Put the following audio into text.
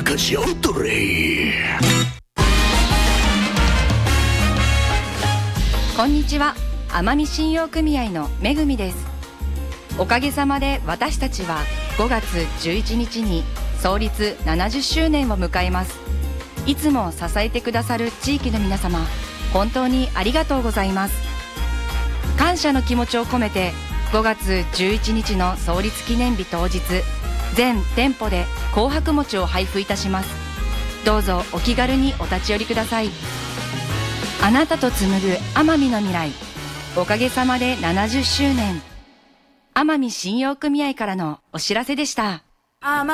かしおとれ。 こんにちは、奄美信用組合のめぐみです。おかげさまで私たちは5月11日に創立70周年を迎えます。いつも支えてくださる地域の皆様、本当にありがとうございます。感謝の気持ちを込めて5月11日の創立記念日当日、全店舗で紅白餅を配布いたします。どうぞお気軽にお立ち寄りください。あなたと紡ぐ奄美の未来、おかげさまで70周年。奄美信用組合からのお知らせでした。